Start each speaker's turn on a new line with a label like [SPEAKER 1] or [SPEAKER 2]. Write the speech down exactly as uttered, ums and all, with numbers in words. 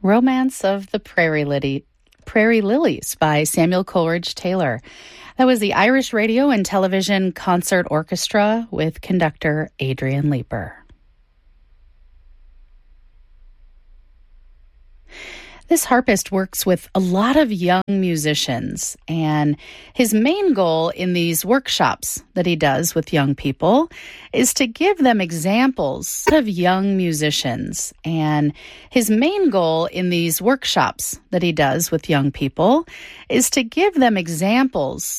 [SPEAKER 1] Romance of the Prairie, Lily, Prairie Lilies by Samuel Coleridge Taylor. That was the Irish Radio and Television Concert Orchestra with conductor Adrian Leeper. This harpist works with a lot of young musicians, and his main goal in these workshops that he does with young people is to give them examples of young musicians. And his main goal in these workshops that he does with young people is to give them examples